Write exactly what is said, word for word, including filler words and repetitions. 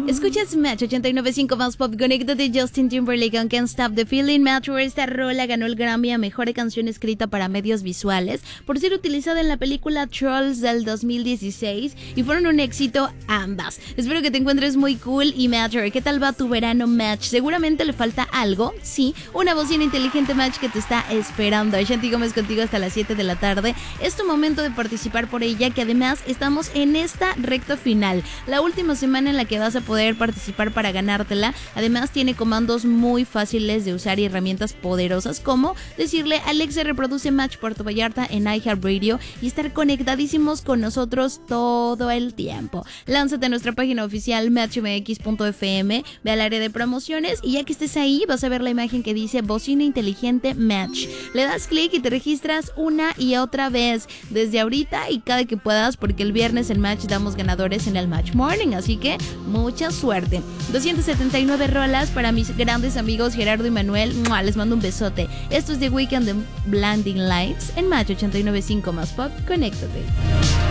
Escuchas Match ochenta y nueve punto cinco más pop. Conéctate, Justin Timberlake con Can't Stop the Feeling. Match, esta rola ganó el Grammy a Mejor Canción Escrita para Medios Visuales por ser utilizada en la película Trolls del dos mil dieciséis y fueron un éxito ambas. Espero que te encuentres muy cool. Y Match, ¿qué tal va tu verano, Match? Seguramente le falta algo, sí, una bocina inteligente, Match, que te está esperando. Shanti Gómez contigo hasta las siete de la tarde. Es tu momento de participar por ella, que además estamos en esta recta final, la última semana en la que vas a poder participar para ganártela. Además tiene comandos muy fáciles de usar y herramientas poderosas como decirle Alexa reproduce Match Puerto Vallarta en iHeartRadio y estar conectadísimos con nosotros todo el tiempo. Lánzate a nuestra página oficial match m x punto f m, ve al área de promociones y ya que estés ahí vas a ver la imagen que dice bocina inteligente Match. Le das clic y te registras una y otra vez desde ahorita y cada que puedas, porque el viernes en Match damos ganadores en el Match Morning, así que mucha suerte. doscientas setenta y nueve rolas para mis grandes amigos Gerardo y Manuel. ¡Mua! Les mando un besote. Esto es The Weeknd de Blinding Lights en Match ochenta y nueve punto cinco más pop. Conéctate.